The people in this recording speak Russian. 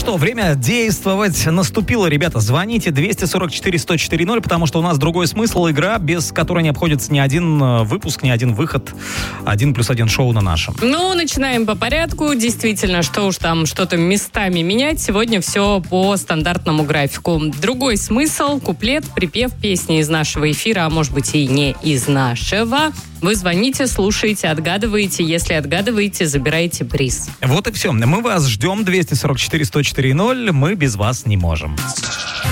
что, время действовать наступило, ребята. Звоните 244-104-0, потому что у нас другой смысл, игра, без которой не обходится ни один выпуск, ни один выход. 1+1 шоу на нашем. Ну, начинаем по порядку. Действительно, что уж там что-то местами менять. Сегодня все по стандартному графику. Другой смысл, куплет, припев песни из нашего эфира, а может быть и не из нашего. Вы звоните, слушаете, отгадываете. Если отгадываете, забираете приз. Вот и все. Мы вас ждем. 244-104-0. Мы без вас не можем.